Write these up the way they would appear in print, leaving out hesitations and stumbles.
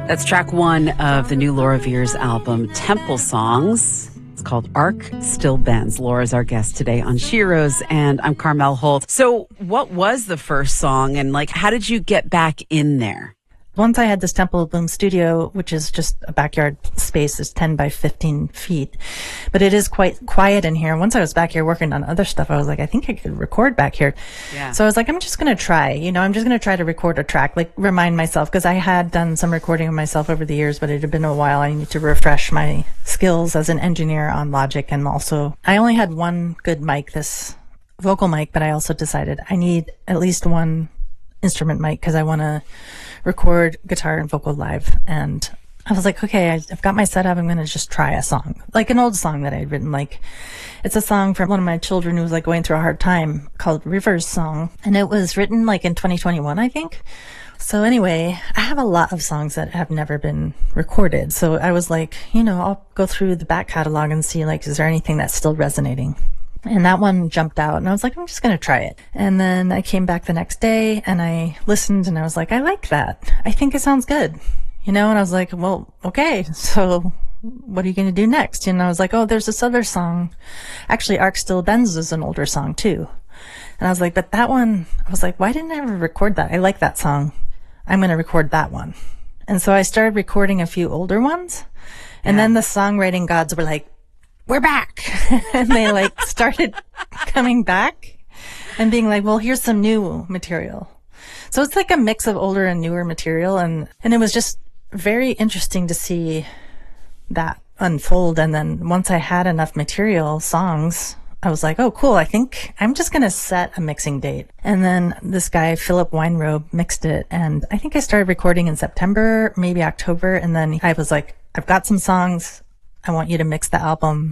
That's track one of the new Laura Veirs album, Temple Songs. It's called Arc Still Bends. Laura's our guest today on Sheroes, and I'm Carmel Holt. So what was the first song, and how did you get back in there? Once I had this Temple of Bloom studio, which is just a backyard space, is 10 by 15 feet. But it is quite quiet in here. Once I was back here working on other stuff, I was like, I think I could record back here. Yeah. So I was like, I'm just going to try, I'm just going to try to record a track, remind myself, because I had done some recording of myself over the years, but it had been a while. I need to refresh my skills as an engineer on Logic. And also, I only had one good mic, this vocal mic, but I also decided I need at least one instrument mic because I want to record guitar and vocal live. And I was like, okay, I've got my setup. I'm going to just try a song, like an old song that I'd written. It's a song from one of my children who was going through a hard time called River's Song. And it was written in 2021, I think. So anyway, I have a lot of songs that have never been recorded. So I was like, I'll go through the back catalog and see is there anything that's still resonating? And that one jumped out and I was like, I'm just going to try it. And then I came back the next day and I listened and I was like, I like that. I think it sounds good, and I was like, well, okay, so what are you going to do next? And I was like, oh, there's this other song. Actually, Arc Still Bends is an older song too. And I was like, but that one, I was like, why didn't I ever record that? I like that song. I'm going to record that one. And so I started recording a few older ones. And then the songwriting gods were like, we're back. And they started coming back and being like, well, here's some new material. So it's a mix of older and newer material. And it was just very interesting to see that unfold. And then once I had enough material, songs, I was like, oh, cool. I think I'm just going to set a mixing date. And then this guy, Philip Weinrobe, mixed it. And I think I started recording in September, maybe October. And then I was like, I've got some songs. I want you to mix the album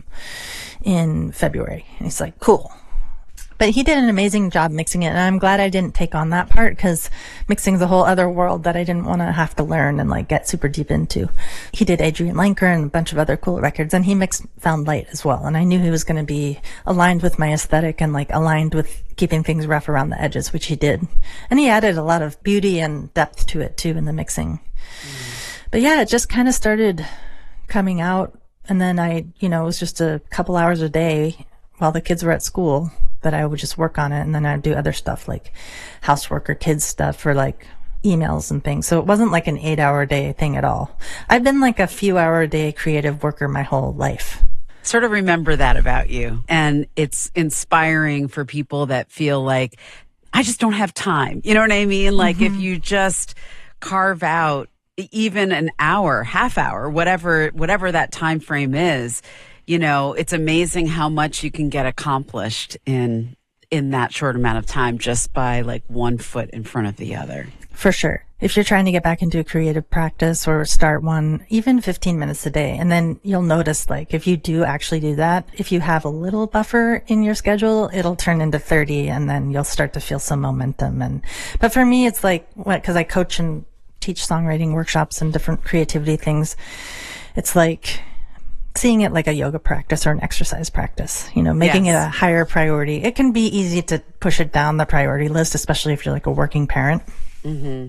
in February. And he's like, cool. But he did an amazing job mixing it. And I'm glad I didn't take on that part because mixing is a whole other world that I didn't want to have to learn and get super deep into. He did Adrian Lenker and a bunch of other cool records, and he mixed Found Light as well. And I knew he was going to be aligned with my aesthetic and aligned with keeping things rough around the edges, which he did. And he added a lot of beauty and depth to it too in the mixing. But yeah, it just kind of started coming out. And then it was just a couple hours a day while the kids were at school that I would just work on it. And then I'd do other stuff like housework or kids stuff or emails and things. So it wasn't an 8-hour a day thing at all. I've been a few hour a day creative worker my whole life. Sort of remember that about you. And it's inspiring for people that feel I just don't have time. You know what I mean? If you just carve out even an hour, half hour, whatever that time frame is, it's amazing how much you can get accomplished in that short amount of time just by one foot in front of the other. For sure. If you're trying to get back into a creative practice or start one, even 15 minutes a day, and then you'll notice if you do actually do that, if you have a little buffer in your schedule, it'll turn into 30 and then you'll start to feel some momentum. But for me, it's because I coach and teach songwriting workshops and different creativity things. It's seeing it like a yoga practice or an exercise practice, making it a higher priority. It can be easy to push it down the priority list, especially if you're a working parent. Mm-hmm.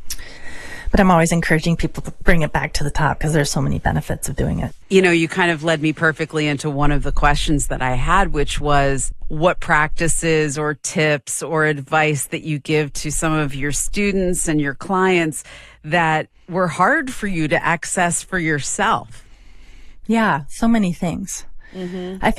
But I'm always encouraging people to bring it back to the top because there's so many benefits of doing it. You kind of led me perfectly into one of the questions that I had, which was what practices or tips or advice that you give to some of your students and your clients that were hard for you to access for yourself. Yeah, so many things. Mm-hmm. I think